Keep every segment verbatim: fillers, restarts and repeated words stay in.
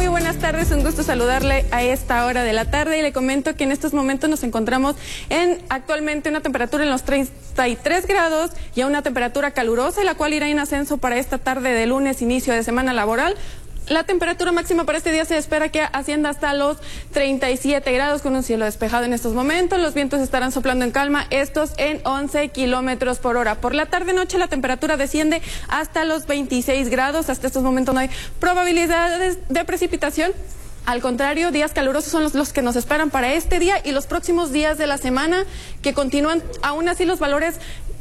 Muy buenas tardes, un gusto saludarle a esta hora de la tarde y le comento que en estos momentos nos encontramos en actualmente una temperatura en los treinta y tres grados y a una temperatura calurosa, la cual irá en ascenso para esta tarde de lunes, inicio de semana laboral. La temperatura máxima para este día se espera que ascienda hasta los treinta y siete grados con un cielo despejado en estos momentos. Los vientos estarán soplando en calma, estos en once kilómetros por hora. Por la tarde-noche la temperatura desciende hasta los veintiséis grados. Hasta estos momentos no hay probabilidades de precipitación. Al contrario, días calurosos son los, los que nos esperan para este día y los próximos días de la semana, que continúan aún así los valores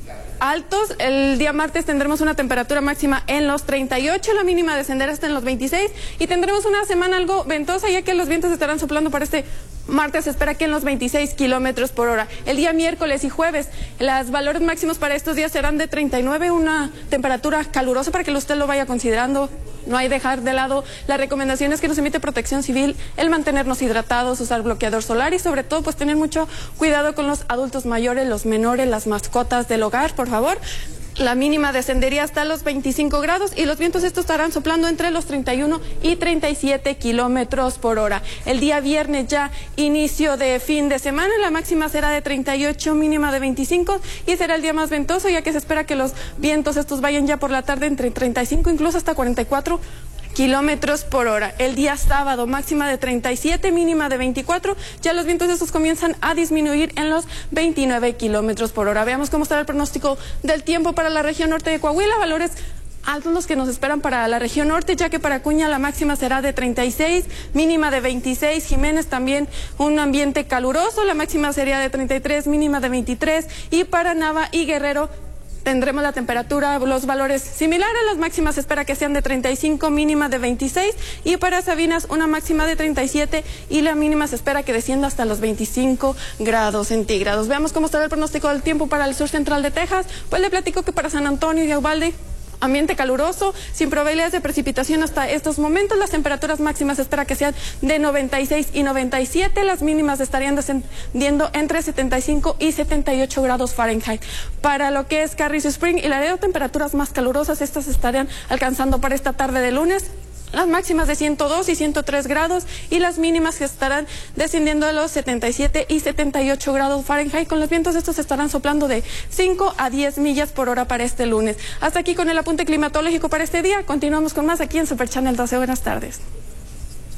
altos. El día martes tendremos una temperatura máxima en los treinta y ocho, la mínima descenderá hasta en los veintiséis y tendremos una semana algo ventosa, ya que los vientos estarán soplando para este martes, se espera que en los veintiséis kilómetros por hora. El día miércoles y jueves, los valores máximos para estos días serán de treinta y nueve, una temperatura calurosa para que usted lo vaya considerando. No hay dejar de lado las recomendaciones que nos emite Protección Civil, el mantenernos hidratados, usar bloqueador solar y sobre todo pues tener mucho cuidado con los adultos mayores, los menores, las mascotas del hogar, por favor. La mínima descendería hasta los veinticinco grados y los vientos estos estarán soplando entre los treinta y uno y treinta y siete kilómetros por hora. El día viernes, ya inicio de fin de semana, la máxima será de treinta y ocho, mínima de veinticinco y será el día más ventoso, ya que se espera que los vientos estos vayan ya por la tarde entre treinta y cinco, incluso hasta cuarenta y cuatro kilómetros por hora. El día sábado, máxima de treinta y siete, mínima de veinticuatro, ya los vientos estos comienzan a disminuir en los veintinueve kilómetros por hora. Veamos cómo estará el pronóstico del tiempo para la región norte de Coahuila. Valores altos los que nos esperan para la región norte, ya que para Acuña la máxima será de treinta y seis, mínima de veintiséis, Jiménez también un ambiente caluroso, la máxima sería de treinta y tres, mínima de veintitrés y para Nava y Guerrero tendremos la temperatura, los valores similares. Las máximas se espera que sean de treinta y cinco, mínima de veintiséis y para Sabinas una máxima de treinta y siete y la mínima se espera que descienda hasta los veinticinco grados centígrados. Veamos cómo estará el pronóstico del tiempo para el sur central de Texas. Pues le platico que para San Antonio y Uvalde, ambiente caluroso, sin probabilidades de precipitación hasta estos momentos. Las temperaturas máximas se espera que sean de noventa y seis y noventa y siete, las mínimas estarían descendiendo entre setenta y cinco y setenta y ocho grados Fahrenheit. Para lo que es Carrizo Spring y Laredo, temperaturas más calurosas, estas estarían alcanzando para esta tarde de lunes las máximas de ciento dos y ciento tres grados y las mínimas que estarán descendiendo a los setenta y siete y setenta y ocho grados Fahrenheit. Con los vientos estos estarán soplando de cinco a diez millas por hora para este lunes. Hasta aquí con el apunte climatológico para este día. Continuamos con más aquí en Super Channel doce. Buenas tardes.